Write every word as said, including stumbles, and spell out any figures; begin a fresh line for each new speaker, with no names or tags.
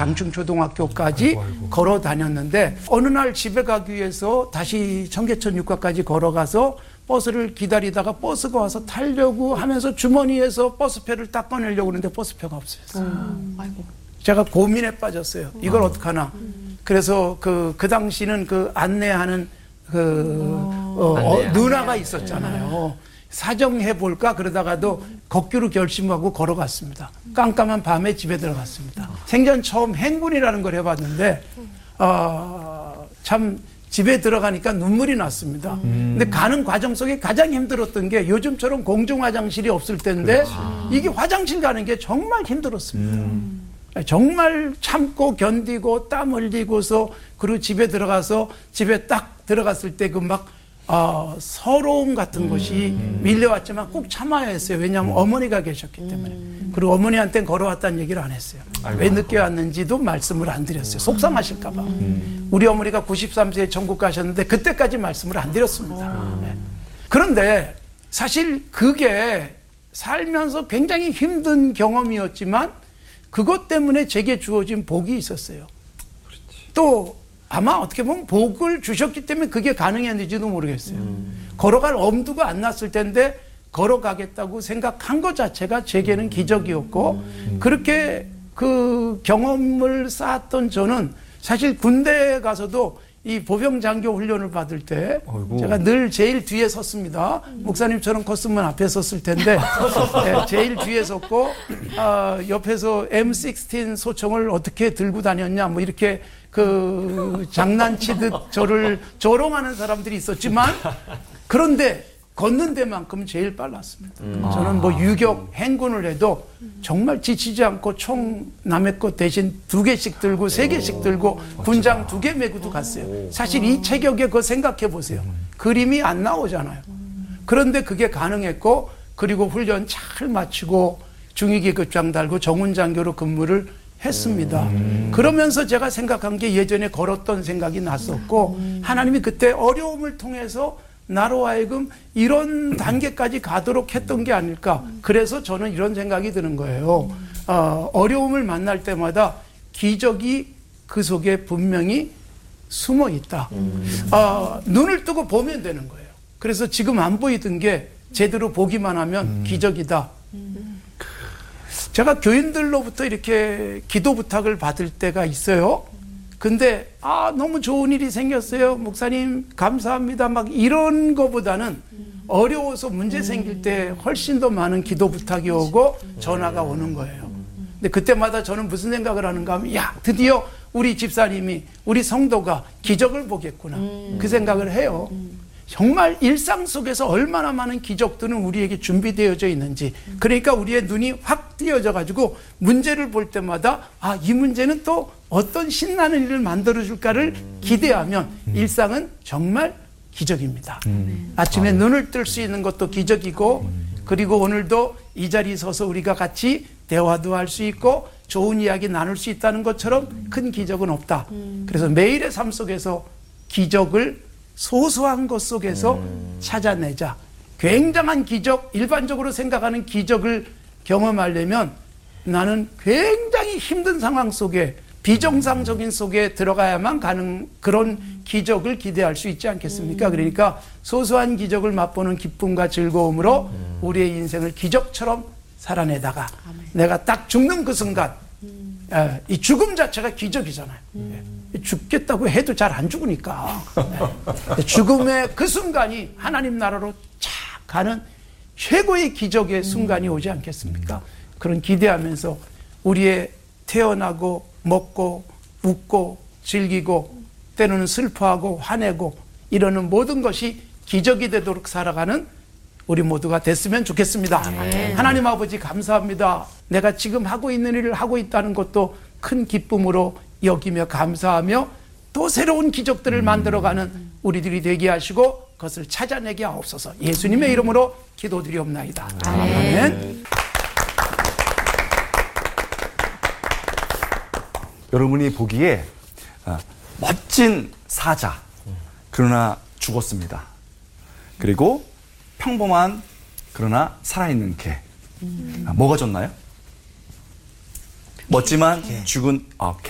장충초등학교까지
아이고, 아이고.
걸어 다녔는데 어느 날 집에 가기 위해서 다시 청계천 육가까지 걸어가서 버스를 기다리다가 버스가 와서 타려고 하면서 주머니에서 버스표를 딱 꺼내려고 그러는데 버스표가 없어졌어요.
음. 아이고.
제가 고민에 빠졌어요. 이걸 어떡하나. 그래서 그, 그 당시는 그 안내하는 그, 어, 어, 누나가 있었잖아요. 사정해 볼까 그러다가도 걷기로 결심하고 걸어갔습니다. 깜깜한 밤에 집에 들어갔습니다. 생전 처음 행군이라는 걸 해봤는데, 어, 참 집에 들어가니까 눈물이 났습니다.
음.
근데 가는 과정 속에 가장 힘들었던 게 요즘처럼 공중 화장실이 없을 때인데 이게 화장실 가는 게 정말 힘들었습니다.
음.
정말 참고 견디고 땀 흘리고서 그리고 집에 들어가서 집에 딱 들어갔을 때 그 막 어, 서러움 같은 것이 밀려왔지만 꼭 참아야 했어요. 왜냐하면 어머니가 계셨기 때문에. 그리고 어머니한테는 걸어왔다는 얘기를 안 했어요.
아이고.
왜 늦게 왔는지도 말씀을 안 드렸어요. 속상하실까 봐. 우리 어머니가 구십삼 세에 천국 가셨는데 그때까지 말씀을 안 드렸습니다. 네. 그런데 사실 그게 살면서 굉장히 힘든 경험이었지만 그것 때문에 제게 주어진 복이 있었어요. 또 아마 어떻게 보면 복을 주셨기 때문에 그게 가능했는지도 모르겠어요. 음. 걸어갈 엄두가 안 났을 텐데 걸어가겠다고 생각한 것 자체가 제게는 기적이었고 음. 그렇게 그 경험을 쌓았던 저는 사실 군대에 가서도 이 보병장교 훈련을 받을 때
어이구.
제가 늘 제일 뒤에 섰습니다. 목사님처럼 컸으면 앞에 섰을 텐데 네, 제일 뒤에 섰고 어, 옆에서 엠 십육 소총을 어떻게 들고 다녔냐 뭐 이렇게 그 장난치듯 저를 조롱하는 사람들이 있었지만 그런데 걷는 데만큼 제일 빨랐습니다. 음. 저는 뭐 유격 행군을 해도 정말 지치지 않고 총 남의 것 대신 두 개씩 들고 세 개씩 들고 군장 두 개 메고도 갔어요. 사실 이 체격에 그거 생각해 보세요. 그림이 안 나오잖아요. 그런데 그게 가능했고 그리고 훈련 잘 마치고 중위기 급장 달고 정훈장교로 근무를 했습니다. 음. 그러면서 제가 생각한 게 예전에 걸었던 생각이 났었고 음. 하나님이 그때 어려움을 통해서 나로 하여금 이런 단계까지 가도록 했던 게 아닐까. 그래서 저는 이런 생각이 드는 거예요. 어, 어려움을 만날 때마다 기적이 그 속에 분명히 숨어 있다. 음. 어, 눈을 뜨고 보면 되는 거예요. 그래서 지금 안 보이던 게 제대로 보기만 하면 음. 기적이다. 음. 제가 교인들로부터 이렇게 기도 부탁을 받을 때가 있어요. 근데 아 너무 좋은 일이 생겼어요. 목사님 감사합니다. 막 이런 거보다는 어려워서 문제 생길 때 훨씬 더 많은 기도 부탁이 오고 전화가 오는 거예요. 근데 그때마다 저는 무슨 생각을 하는가 하면 야 드디어 우리 집사님이 우리 성도가 기적을 보겠구나. 그 생각을 해요. 정말 일상 속에서 얼마나 많은 기적들은 우리에게 준비되어져 있는지. 그러니까 우리의 눈이 확 띄어져 가지고 문제를 볼 때마다 아, 이 문제는 또 어떤 신나는 일을 만들어줄까를 기대하면 일상은 정말 기적입니다. 음. 아침에 아, 눈을 뜰 수 있는 것도 기적이고 음. 그리고 오늘도 이 자리에 서서 우리가 같이 대화도 할 수 있고 좋은 이야기 나눌 수 있다는 것처럼 큰 기적은 없다. 음. 그래서 매일의 삶 속에서 기적을 소소한 것 속에서 음. 찾아내자. 굉장한 기적, 일반적으로 생각하는 기적을 경험하려면 나는 굉장히 힘든 상황 속에 비정상적인 속에 들어가야만 가는 그런 기적을 기대할 수 있지 않겠습니까? 음. 그러니까 소소한 기적을 맛보는 기쁨과 즐거움으로 음. 우리의 인생을 기적처럼 살아내다가 아멘. 내가 딱 죽는 그 순간 음. 에, 이 죽음 자체가 기적이잖아요. 음. 죽겠다고 해도 잘 안 죽으니까. 네. 죽음의 그 순간이 하나님 나라로 착 가는 최고의 기적의 순간이 오지 않겠습니까? 그런 기대하면서 우리의 태어나고 먹고 웃고 즐기고 때로는 슬퍼하고 화내고 이러는 모든 것이 기적이 되도록 살아가는 우리 모두가 됐으면 좋겠습니다. 네. 하나님 아버지 감사합니다. 내가 지금 하고 있는 일을 하고 있다는 것도 큰 기쁨으로 여기며 감사하며 또 새로운 기적들을 음. 만들어가는 우리들이 되게 하시고 그것을 찾아내게 하옵소서. 예수님의 음. 이름으로 기도드리옵나이다. 아멘. 아멘.
여러분이 보기에 멋진 사자, 그러나 죽었습니다. 그리고 평범한 그러나 살아있는 개. 음. 뭐가 좋나요? 멋지만 죽은 아,